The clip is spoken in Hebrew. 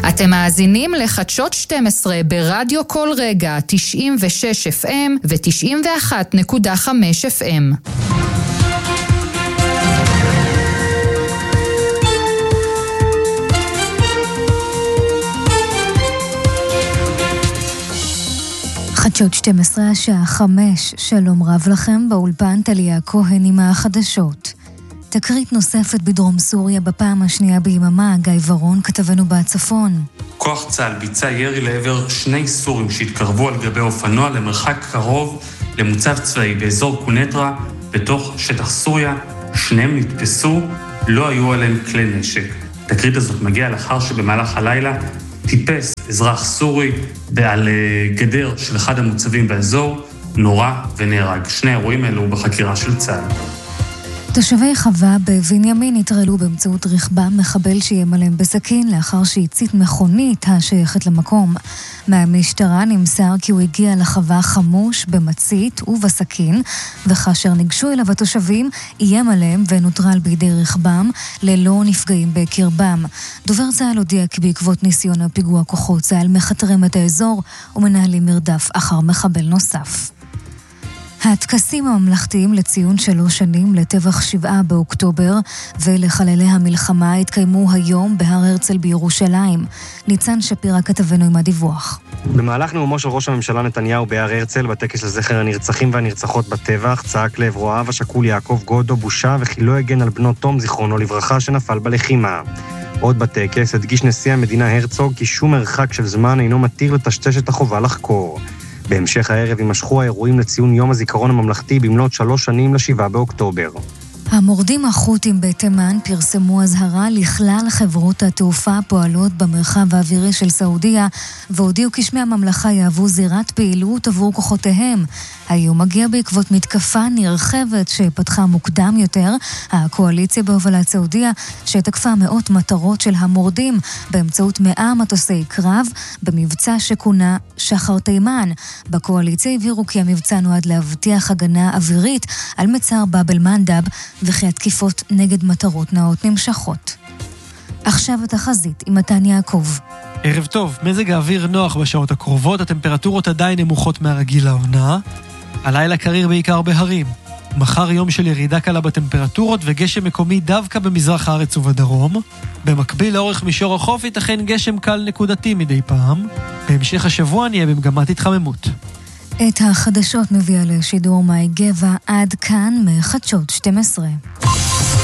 אתם מאזינים לחדשות 12 ברדיו כל רגע 96 FM ו-91.5 FM. חדשות 12 השעה 5, שלום רב לכם, באולפן טליה כהן עם החדשות. תקרית נוספת בדרום סוריה בפעם השנייה ביממה, גיא ורון כתבנו בצפון. כוח צה"ל ביצע ירי לעבר 2 סורים שהתקרבו על גבי אופנוע למרחק קרוב למוצב צבאי באזור קונטרה בתוך שטח סוריה. 2 נתפסו, לא היו עליהם כלי נשק. התקרית הזאת מגיעה לאחר שבמהלך הלילה טיפס אזרח סורי על גדר של אחד המוצבים באזור, נורא ונהרג. 2 האירועים האלו בחקירה של צה"ל. תושבי חווה בבנימין התרעלו באמצעות רכבם מחבל שיים עליהם בסכין לאחר שהצית מכונית השייכת למקום. מהמשטרה נמסר כי הוא הגיע לחווה חמוש במצית ובסכין, וכאשר ניגשו אליו התושבים איים עליהם ונוטרל בידי רכבם ללא נפגעים בקרבם. דובר צה"ל הודיע כי בעקבות ניסיון הפיגוע כוחות צה"ל מחתרים את האזור ומנהלים מרדף אחר מחבל נוסף. הטקסים הממלכתיים לציון 3 שנים לטבח 7 באוקטובר ולחללי המלחמה התקיימו היום בהר הרצל בירושלים. ניצן שפירא כתבנו עם הדיווח. במהלך נאומו של ראש הממשלה נתניהו בהר הרצל בטקס לזכר הנרצחים והנרצחות בטבח צעק לעברו האב השכול יעקב גודו בושה וכי לא הגן על בנו תום זיכרונו לברכה שנפל בלחימה. עוד בטקס הדגיש נשיא המדינה הרצוג כי שום מרחק של זמן אינו מתיר לטשטש את החובה לחקור. בהמשך הערב יימשכו האירועים לציון יום הזיכרון הממלכתי במלאת 3 שנים ל7 באוקטובר. המורדים החות'ים בתימן פרסמו אזהרה לכלל חברות התעופה הפועלות במרחב האווירי של סעודיה, והודיעו כי שמי הממלכה יהוו זירת פעילות עבור כוחותיהם. האיום מגיע בעקבות מתקפה נרחבת שפתחה מוקדם יותר הקואליציה בהובלת סעודיה, שתקפה מאות מטרות של המורדים באמצעות 100 מטוסי קרב במבצע שכונה שחר תימן. בקואליציה הבהירו כי המבצע נועד להבטיח הגנה אווירית על מצר באב אל-מנדב, וכי התקיפות נגד מטרות נאות נמשכות. עכשיו התחזית עם מתן יעקב. ערב טוב, מזג האוויר נוח בשעות הקרובות, הטמפרטורות עדיין נמוכות מהרגיל לעונה. הלילה קריר בעיקר בהרים. מחר יום של ירידה קלה בטמפרטורות וגשם מקומי דווקא במזרח הארץ ובדרום. במקביל לאורך מישור החוף ייתכן גשם קל נקודתי מדי פעם. בהמשך השבוע נהיה במגמת התחממות. את החדשות מביאה לשידור מאי גבע. עד כאן מחדשות 12.